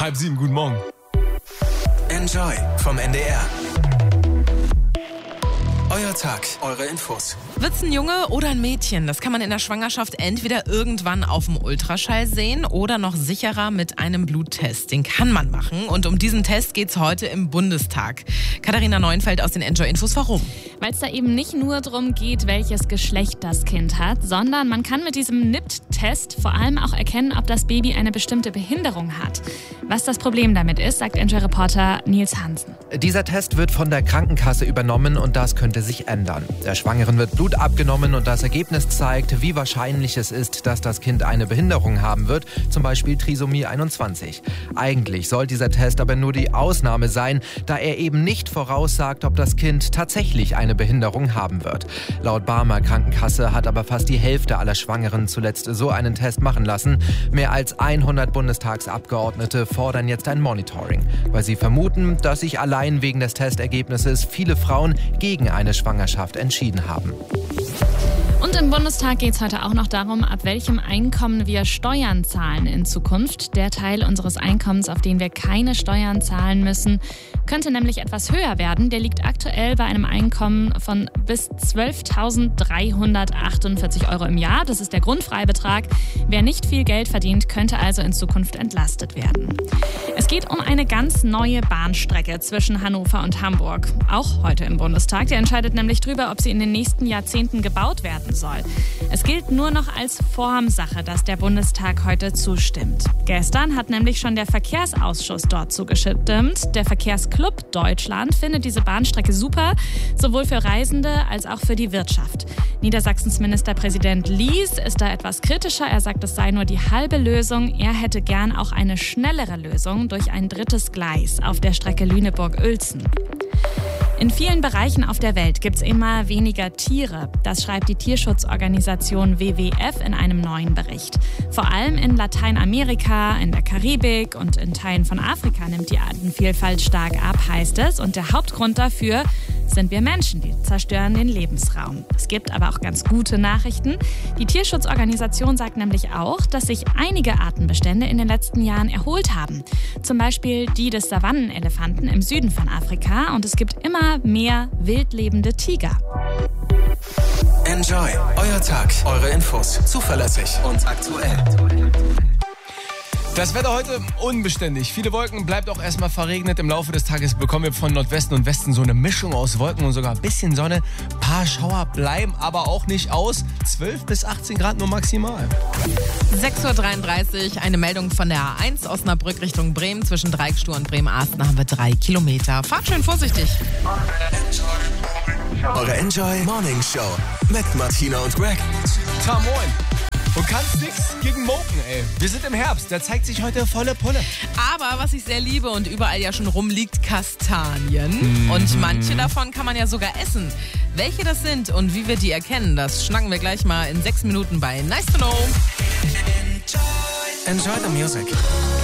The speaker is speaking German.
6:30, guten Morgen. Enjoy vom NDR. Euer Tag, eure Infos. Wird's ein Junge oder ein Mädchen? Das kann man in der Schwangerschaft entweder irgendwann auf dem Ultraschall sehen oder noch sicherer mit einem Bluttest. Den kann man machen und um diesen Test geht's heute im Bundestag. Katharina Neuenfeld aus den Enjoy Infos. Warum? Weil es da eben nicht nur darum geht, welches Geschlecht das Kind hat, sondern man kann mit diesem NIPT-Test vor allem auch erkennen, ob das Baby eine bestimmte Behinderung hat. Was das Problem damit ist, sagt Enjoy-Reporter Nils Hansen. Dieser Test wird von der Krankenkasse übernommen und das könnte sich ändern. Der Schwangeren wird Blut abgenommen und das Ergebnis zeigt, wie wahrscheinlich es ist, dass das Kind eine Behinderung haben wird, zum Beispiel Trisomie 21. Eigentlich soll dieser Test aber nur die Ausnahme sein, da er eben nicht voraussagt, ob das Kind tatsächlich eine Behinderung haben wird. Laut Barmer Krankenkasse hat aber fast die Hälfte aller Schwangeren zuletzt so einen Test machen lassen. Mehr als 100 Bundestagsabgeordnete fordern jetzt ein Monitoring, weil sie vermuten, dass sich allein wegen des Testergebnisses viele Frauen gegen eine Schwangerschaft entschieden haben. Und im Bundestag geht es heute auch noch darum, ab welchem Einkommen wir Steuern zahlen in Zukunft. Der Teil unseres Einkommens, auf den wir keine Steuern zahlen müssen, könnte nämlich etwas höher werden. Der liegt aktuell bei einem Einkommen von bis 12.348 Euro im Jahr. Das ist der Grundfreibetrag. Wer nicht viel Geld verdient, könnte also in Zukunft entlastet werden. Es geht um eine ganz neue Bahnstrecke zwischen Hannover und Hamburg. Auch heute im Bundestag. Der entscheidet nämlich darüber, ob sie in den nächsten Jahrzehnten gebaut werden soll. Es gilt nur noch als Formsache, dass der Bundestag heute zustimmt. Gestern hat nämlich schon der Verkehrsausschuss dort zugestimmt. Der Verkehrsclub Deutschland findet diese Bahnstrecke super, sowohl für Reisende als auch für die Wirtschaft. Niedersachsens Ministerpräsident Lies ist da etwas kritischer. Er sagt, es sei nur die halbe Lösung. Er hätte gern auch eine schnellere Lösung durch ein drittes Gleis auf der Strecke Lüneburg-Uelzen. In vielen Bereichen auf der Welt gibt es immer weniger Tiere. Das schreibt die Tierschutzorganisation WWF in einem neuen Bericht. Vor allem in Lateinamerika, in der Karibik und in Teilen von Afrika nimmt die Artenvielfalt stark ab, heißt es. Und der Hauptgrund dafür sind wir Menschen, die zerstören den Lebensraum. Es gibt aber auch ganz gute Nachrichten. Die Tierschutzorganisation sagt nämlich auch, dass sich einige Artenbestände in den letzten Jahren erholt haben. Zum Beispiel die des Savannenelefanten im Süden von Afrika. Und es gibt immer mehr wildlebende Tiger. Enjoy, euer Tag, eure Infos, zuverlässig und aktuell. Das Wetter heute unbeständig. Viele Wolken, bleibt auch erstmal verregnet. Im Laufe des Tages bekommen wir von Nordwesten und Westen so eine Mischung aus Wolken und sogar ein bisschen Sonne. Ein paar Schauer bleiben aber auch nicht aus. 12 bis 18 Grad nur maximal. 6:33 Uhr, eine Meldung von der A1 Osnabrück Richtung Bremen. Zwischen Dreigstur und Bremen-Asten haben wir 3 Kilometer. Fahrt schön vorsichtig. Eure Enjoy Morning Show mit Martina und Greg. Ta moin. Du kannst nichts gegen Moken, ey. Wir sind im Herbst, da zeigt sich heute volle Pulle. Aber was ich sehr liebe und überall ja schon rumliegt, Kastanien. Und manche davon kann man ja sogar essen. Welche das sind und wie wir die erkennen, das schnacken wir gleich mal in 6 Minuten bei Nice to Know. Enjoy the music.